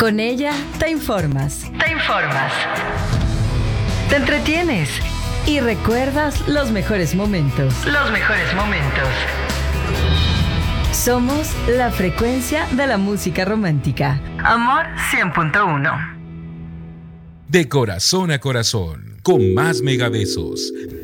Con ella te informas. Te entretienes y recuerdas los mejores momentos. Somos la frecuencia de la música romántica. Amor 100.1. De corazón a corazón, con más megabesos.